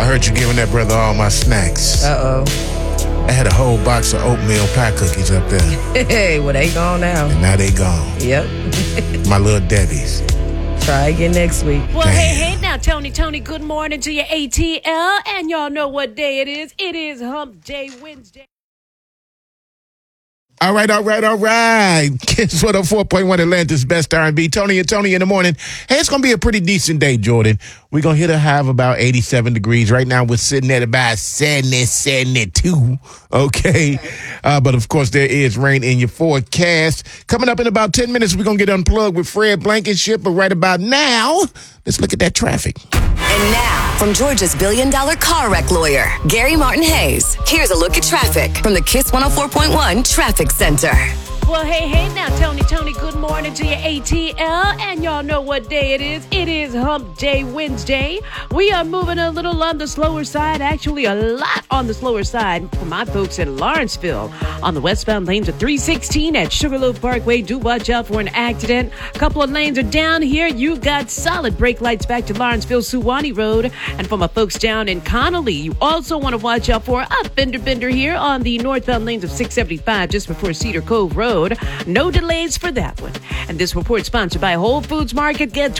heard you giving that brother all my snacks. Uh-oh. I had a whole box of oatmeal pie cookies up there. Hey, well, they gone now. And now they gone. Yep. My little Debbie's. Try again next week. Well, hey, now, Tony, good morning to your ATL. And y'all know what day it is. It is Hump Day Wednesday. All right. Kiss 104.1 Atlanta's best R&B. Tony and Tony in the morning. Hey, it's going to be a pretty decent day, Jordan. We're going to hit a high of about 87 degrees. Right now, we're sitting at about 72. Okay. But, of course, there is rain in your forecast. Coming up in about 10 minutes, we're going to get unplugged with Fred Blankenship. But right about now, let's look at that traffic. And now, from Georgia's billion-dollar car wreck lawyer, Gary Martin Hayes, here's a look at traffic from the Kiss 104.1 Traffic Center. Well, hey, now, Tony, good morning to your ATL. And y'all know what day it is. It is Hump Day Wednesday. We are moving a little on the slower side, actually a lot on the slower side for my folks in Lawrenceville. On the westbound lanes of 316 at Sugarloaf Parkway, do watch out for an accident. A couple of lanes are down here. You got solid brake lights back to Lawrenceville, Suwannee Road. And for my folks down in Connolly, you also want to watch out for a fender bender here on the northbound lanes of 675 just before Cedar Cove Road. No delays for that one. And this report sponsored by Whole Foods Market. Get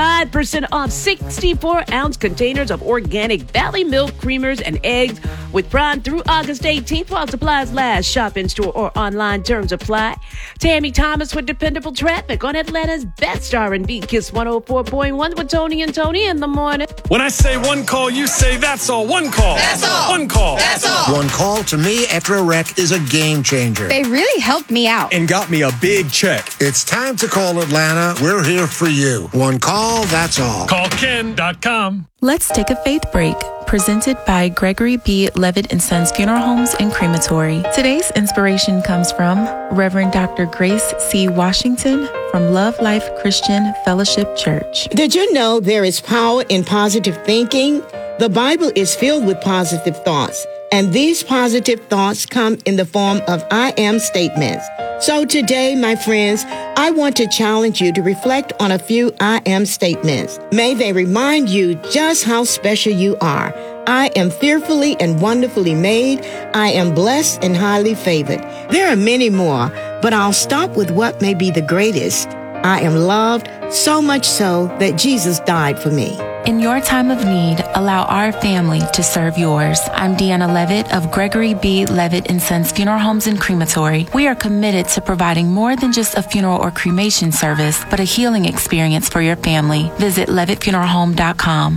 25% off 64-ounce containers of organic Valley milk, creamers, and eggs with Prime through August 18th while supplies last. Shop in store or online. Terms apply. Tammy Thomas with dependable traffic on Atlanta's best R&B. Kiss 104.1 with Tony and Tony in the morning. When I say one call, you say that's all. One call. That's all. One call. That's all. One call to me after a wreck is a game changer. They really helped me out. And got me a big check. It's time to call Atlanta. We're here for you. One call, that's all. CallKen.com. Let's take a faith break. Presented by Gregory B. Levitt & Sons Funeral Homes and Crematory. Today's inspiration comes from Reverend Dr. Grace C. Washington from Love Life Christian Fellowship Church. Did you know there is power in positive thinking? The Bible is filled with positive thoughts, and these positive thoughts come in the form of I am statements. So today, my friends, I want to challenge you to reflect on a few I am statements. May they remind you just how special you are. I am fearfully and wonderfully made. I am blessed and highly favored. There are many more, but I'll stop with what may be the greatest. I am loved, so much so that Jesus died for me. In your time of need, allow our family to serve yours. I'm Deanna Levitt of Gregory B. Levitt & Sons Funeral Homes and Crematory. We are committed to providing more than just a funeral or cremation service, but a healing experience for your family. Visit levittfuneralhome.com.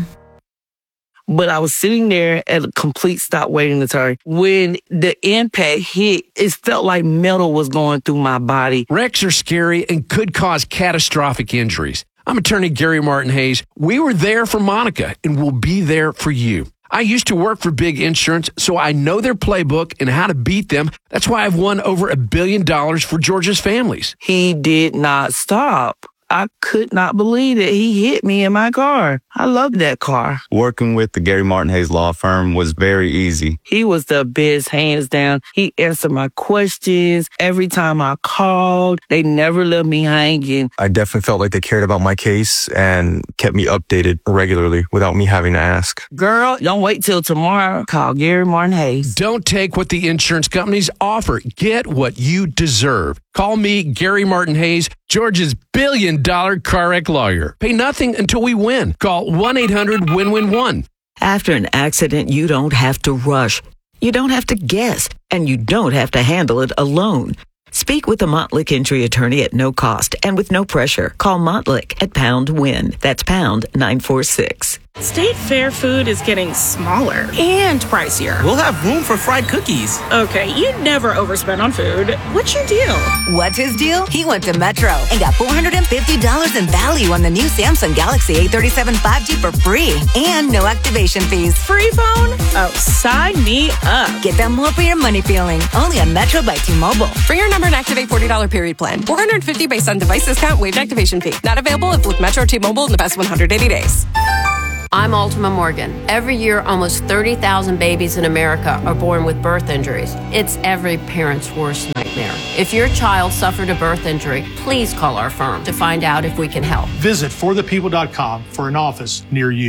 But I was sitting there at a complete stop waiting to turn. When the impact hit, it felt like metal was going through my body. Wrecks are scary and could cause catastrophic injuries. I'm attorney Gary Martin Hayes. We were there for Monica and we'll be there for you. I used to work for Big Insurance, so I know their playbook and how to beat them. That's why I've won over $1 billion for Georgia's families. He did not stop. I could not believe that he hit me in my car. I love that car. Working with the Gary Martin Hayes Law Firm was very easy. He was the best, hands down. He answered my questions every time I called. They never left me hanging. I definitely felt like they cared about my case and kept me updated regularly without me having to ask. Girl, don't wait till tomorrow. Call Gary Martin Hayes. Don't take what the insurance companies offer. Get what you deserve. Call me, Gary Martin Hayes, Georgia's $1 billion car wreck lawyer. Pay nothing until we win. Call 1-800-WIN-WIN-1. After an accident, you don't have to rush. You don't have to guess. And you don't have to handle it alone. Speak with a Montlick injury attorney at no cost and with no pressure. Call Montlick at #WIN. That's pound 946. State Fair food is getting smaller and pricier. We'll have room for fried cookies. Okay, you never overspend on food. What's your deal? What's his deal? He went to Metro and got $450 in value on the new Samsung Galaxy A37 5G for free and no activation fees. Free phone? Oh, sign me up. Get that more for your money feeling. Only on Metro by T-Mobile. For your number and activate $40 period plan. $450 based on device discount, waived activation fee. Not available if with Metro T-Mobile in the past 180 days. I'm Ultima Morgan. Every year, almost 30,000 babies in America are born with birth injuries. It's every parent's worst nightmare. If your child suffered a birth injury, please call our firm to find out if we can help. Visit forthepeople.com for an office near you.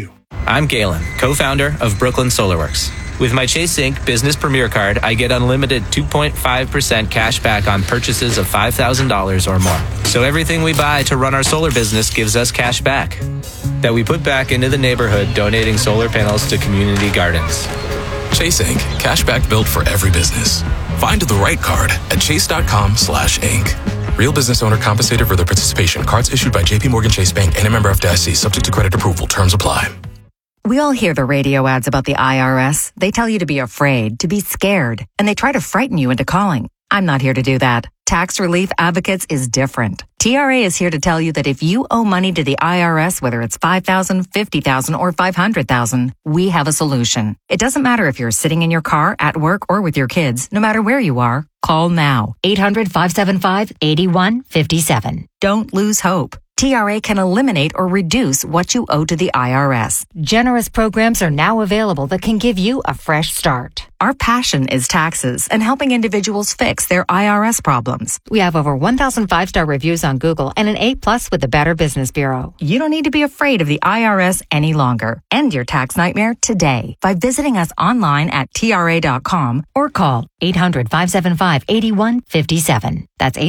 I'm Galen, co-founder of Brooklyn SolarWorks. With my Chase Inc. Business Premier Card, I get unlimited 2.5% cash back on purchases of $5,000 or more. So everything we buy to run our solar business gives us cash back that we put back into the neighborhood, donating solar panels to community gardens. Chase Inc. Cashback built for every business. Find the right card at chase.com/Inc. Real business owner compensated for their participation. Cards issued by JP Morgan Chase Bank and a member FDIC, subject to credit approval. Terms apply. We all hear the radio ads about the IRS. They tell you to be afraid, to be scared, and they try to frighten you into calling. I'm not here to do that. Tax Relief Advocates is different. TRA is here to tell you that if you owe money to the IRS, whether it's $5,000, $50,000, or $500,000, we have a solution. It doesn't matter if you're sitting in your car, at work, or with your kids. No matter where you are, call now. 800-575-8157. Don't lose hope. TRA can eliminate or reduce what you owe to the IRS. Generous programs are now available that can give you a fresh start. Our passion is taxes and helping individuals fix their IRS problems. We have over 1,000 5-star reviews on Google and an A+ with the Better Business Bureau. You don't need to be afraid of the IRS any longer. End your tax nightmare today by visiting us online at TRA.com or call 800-575-8157. That's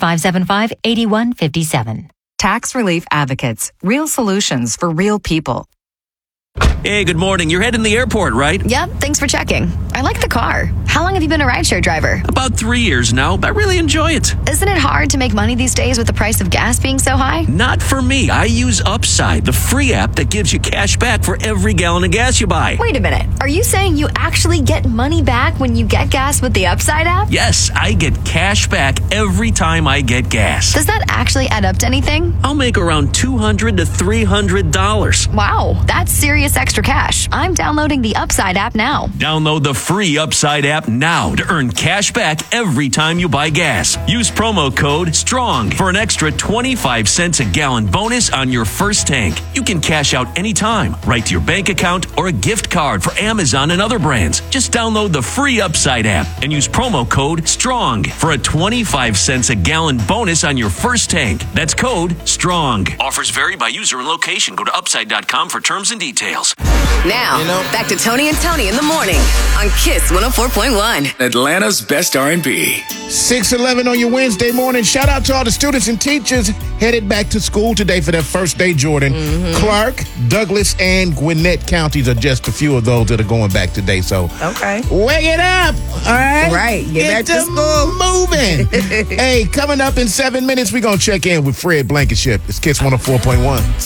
800-575-8157. Tax Relief Advocates. Real solutions for real people. Hey, good morning. You're heading to the airport, right? Yep, thanks for checking. I like the car. How long have you been a rideshare driver? About 3 years now. I really enjoy it. Isn't it hard to make money these days with the price of gas being so high? Not for me. I use Upside, the free app that gives you cash back for every gallon of gas you buy. Wait a minute. Are you saying you actually get money back when you get gas with the Upside app? Yes, I get cash back every time I get gas. Does that actually add up to anything? I'll make around $200 to $300. Wow, that's serious extra cash. I'm downloading the Upside app now. Download the free Upside app now to earn cash back every time you buy gas. Use promo code STRONG for an extra 25 cents a gallon bonus on your first tank. You can cash out anytime, right to your bank account or a gift card for Amazon and other brands. Just download the free Upside app and use promo code STRONG for a 25 cents a gallon bonus on your first tank. That's code STRONG. Offers vary by user and location. Go to upside.com for terms and details. Now, back to Tony and Tony in the morning on Kiss 104.1. Atlanta's best R&B. 6:11 on your Wednesday morning. Shout out to all the students and teachers headed back to school today for their first day, Jordan. Clark, Douglas, and Gwinnett counties are just a few of those that are going back today. So, okay, wake it up, all right? Right, get back to school. Moving. Hey, coming up in 7 minutes, we're going to check in with Fred Blankenship. It's Kiss 104.1.